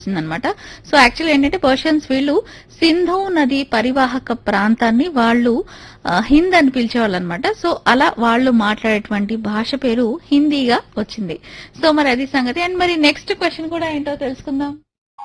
అనమాట. So actually ఏంటంటే Persians వీళ్ళు సింధు నది పరివాహక ప్రాంతాన్ని వాళ్ళు హింద్ అని పిలిచేవాళ్ళు అనమాట. సో అలా వాళ్ళు మాట్లాడేటువంటి భాష పేరు హిందీగా వచ్చింది. సో మరి అది సంగతి. అండ్ మరి నెక్స్ట్ క్వశ్చన్ కూడా ఏంటో తెలుసుకుందాం.